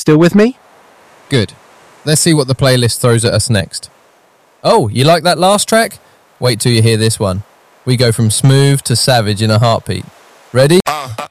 Still with me? Good. Let's see what the playlist throws at us next. Oh, you like that last track? Wait till you hear this one. We go from smooth to savage in a heartbeat. Ready?